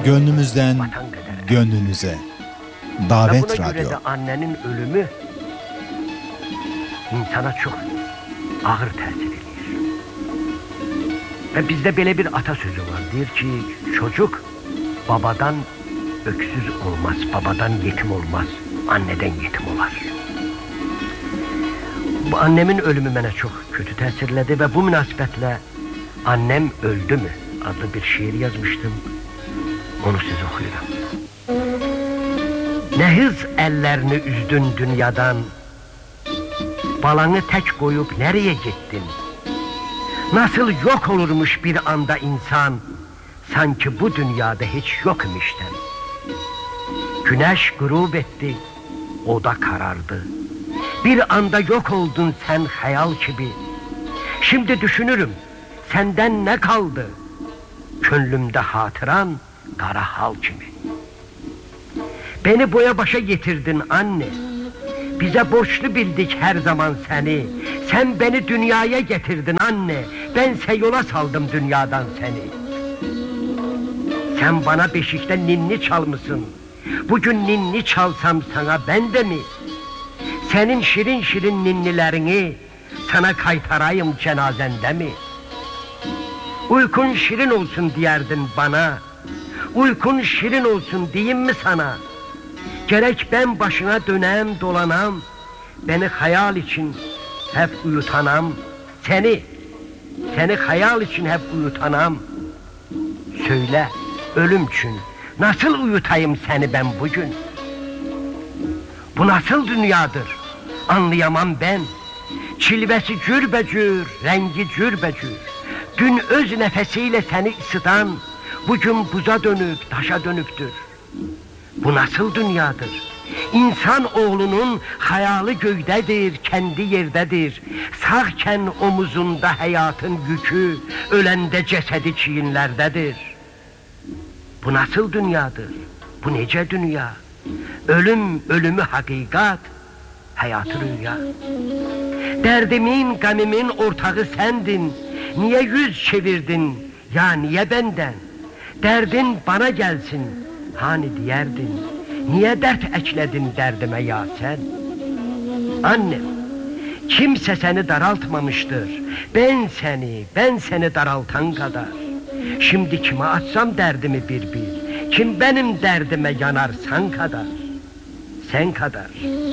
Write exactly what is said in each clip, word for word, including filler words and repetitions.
Gönlümüzden gönlünüze. Davet Ve buna Radyo. göre de annenin ölümü insana çok ağır tesir ediyor. Ve bizde böyle bir atasözü var. Diyor ki çocuk babadan öksüz olmaz, babadan yetim olmaz, anneden yetim olar. Bu annemin ölümü bana çok kötü tesirledi ve bu münasebetle Annem Öldü Mü adlı bir şiir yazmıştım. Onu size okuyuram. Ne hız ellerini üzdün dünyadan, balanı tek koyup nereye gittin? Nasıl yok olurmuş bir anda insan, sanki bu dünyada hiç yok imişten. Güneş gurub etti, o da karardı. Bir anda yok oldun sen hayal gibi. Şimdi düşünürüm, senden ne kaldı? Gönlümde hatıran kara hal gibi. Beni boya başa getirdin anne. Bize borçlu bildik her zaman seni. Sen beni dünyaya getirdin anne. Bense yola saldım dünyadan seni. Sen bana beşikte ninni çalmışsın. Bugün ninni çalsam sana ben de mi? Senin şirin şirin ninnilerini sana kaytarayım cenazende mi? Uykun şirin olsun diyerdin bana. Uykun şirin olsun diyeyim mi sana? Gerek ben başına dönem dolanam, beni hayal için hep uyutanam. Seni, seni hayal için hep uyutanam. Söyle ölüm için nasıl uyutayım seni ben bugün? Bu nasıl dünyadır? Anlayamam ben. Çilvesi cürbecür, rengi cürbecür. Dün öz nefesiyle seni ısıtan, bugün buza dönüp taşa dönüktür. Bu nasıl dünyadır? İnsan oğlunun hayali gökdedir, kendi yerdedir. Sağken omuzunda hayatın yükü, ölende cesedi çiğinlerdedir. Bu nasıl dünyadır? Bu nece dünya? Ölüm, ölümü hakikat, hayatı rüya. Derdimin, gamimin ortağı sendin. Niye yüz çevirdin, ya niye benden? Derdin bana gelsin, hani diyerdin. Niye dert ekledin derdime ya sen? Annem, kimse seni daraltmamıştır. Ben seni, ben seni daraltan kadar. Şimdi kime açsam derdimi bir bir, kim benim derdime yanar sen kadar. Sen kadar.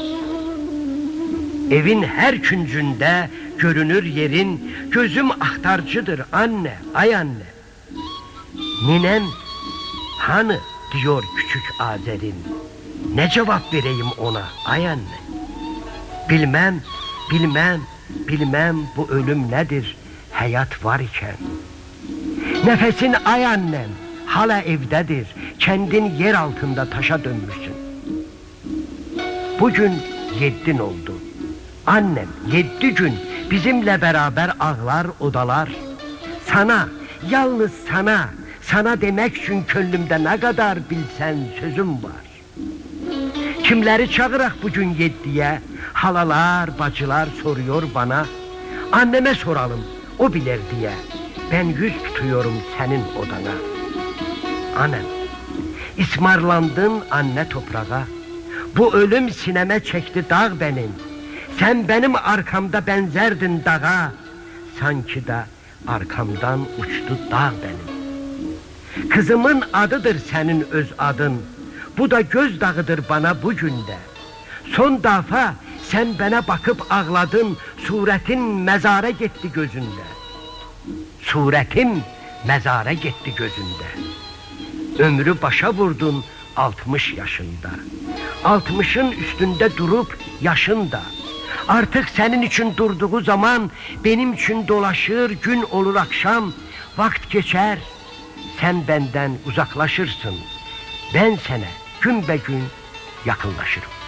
Evin her küncünde görünür yerin, gözüm ahtarcıdır anne, ay anne. Ninem hani diyor küçük Azer'in, ne cevap vereyim ona ay anne? Bilmem, bilmem, bilmem bu ölüm nedir hayat var iken. Nefesin ay annem hala evdedir, kendin yer altında taşa dönmüşsün. Bugün yeddin oldu. Annem yedi gün bizimle beraber ağlar odalar. Sana, yalnız sana, sana demek için gönlümde ne kadar bilsen sözüm var. Kimleri çağırak bugün yeddiye, halalar, bacılar soruyor bana. Anneme soralım, o bilir diye. Ben yüz tutuyorum senin odana. Annem, ismarlandın anne toprağa. Bu ölüm sineme çekti dağ benim. Sen benim arkamda benzerdin dağa. Sanki de arkamdan uçtu dağ benim. Kızımın adıdır senin öz adın. Bu da göz dağıdır bana bugün de. Son defa sen bana bakıp ağladın. Suretin mezara gitti gözünde. Suretim mezara gitti gözünde. Ömrü başa vurdun altmış yaşında. Altmışın üstünde durup yaşında. Artık senin için durduğu zaman benim için dolaşır, gün olur akşam. Vakt geçer, sen benden uzaklaşırsın. Ben sana gün be gün yakınlaşırım.